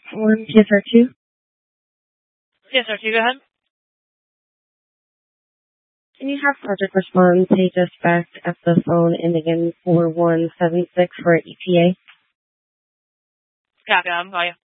One PSR2. PSR2, go ahead. Can you have project respond take us back at the phone ending in 4176 for ETA? Copy, I'll call you.